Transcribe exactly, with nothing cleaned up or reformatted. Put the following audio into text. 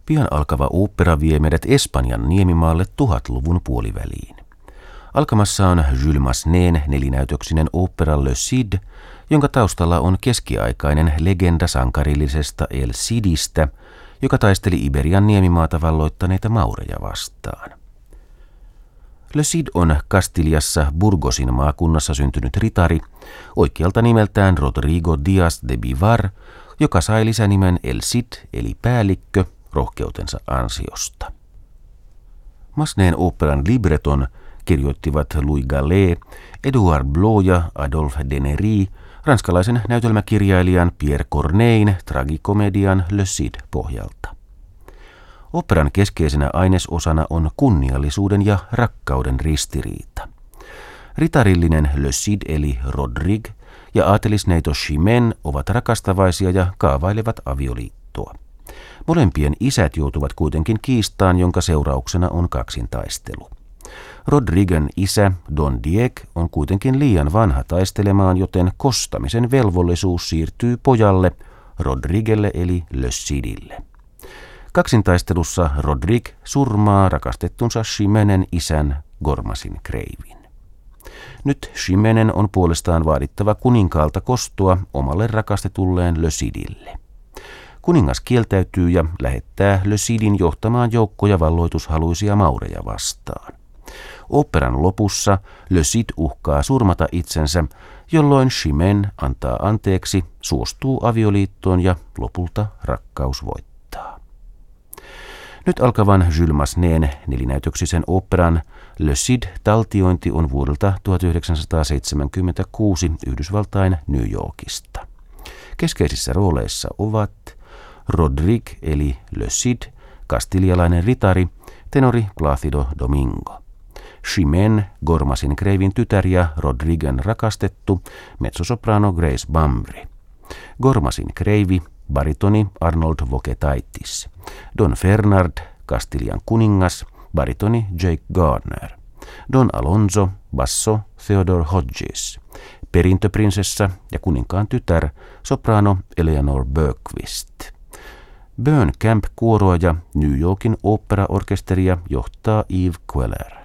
Pian alkava opera vie meidät Espanjan niemimaalle tuhatluvun puoliväliin. Alkamassa on Jules Massenet nelinäytöksinen opera Le Cid, jonka taustalla on keskiaikainen legenda sankarillisesta El Cidistä, joka taisteli Iberian niemimaata valloittaneita maureja vastaan. Le Cid on Kastiliassa Burgosin maakunnassa syntynyt ritari, oikealta nimeltään Rodrigo Díaz de Bivar, joka sai lisänimen El Cid eli päällikkö rohkeutensa ansiosta. Masseneten operan libreton kirjoittivat Louis Gallet, Edouard Blot ja Adolphe Denery ranskalaisen näytelmäkirjailijan Pierre Corneille'n tragikomedian Le Cid pohjalta. Operan keskeisenä ainesosana on kunniallisuuden ja rakkauden ristiriita. Ritarillinen Le Cid eli Rodrigue ja aatelisneito Chimène ovat rakastavaisia ja kaavailevat avioliittoa. Molempien isät joutuvat kuitenkin kiistaan, jonka seurauksena on kaksintaistelu. Rodriguen isä Don Diego on kuitenkin liian vanha taistelemaan, joten kostamisen velvollisuus siirtyy pojalle Rodriguelle eli Le Cidille. Kaksintaistelussa Rodrigue surmaa rakastettunsa Chimènen isän Gormasin kreivin. Nyt Chimènen on puolestaan vaadittava kuninkaalta kostoa omalle rakastetulleen Le Cidille. Kuningas kieltäytyy ja lähettää Le Cidin johtamaan joukkoja valloitushaluisia maureja vastaan. Operan lopussa Le Cid uhkaa surmata itsensä, jolloin Chimène antaa anteeksi, suostuu avioliittoon ja lopulta rakkaus voittaa. Nyt alkavan Jules Masseneten nelinäytöksisen operan Le Cid taltiointi on vuodelta tuhatyhdeksänsataaseitsemänkymmentäkuusi Yhdysvaltain New Yorkista. Keskeisissä rooleissa ovat Rodrigue eli Le Cid, kastilialainen ritari, tenori Plácido Domingo. Chimène, Gormasin kreivin tytär ja Rodriguen rakastettu, mezzosoprano Grace Bambry. Gormasin kreivi, baritoni Arnold Vogetaitis. Don Fernand, Kastilian kuningas, baritoni Jake Gardner. Don Alonso, basso Theodore Hodges. Perintöprinsessa ja kuninkaan tytär, soprano Eleanor Bergqvist. Burn Camp kuoroa ja New Yorkin operaorkesteria johtaa Eve Queller.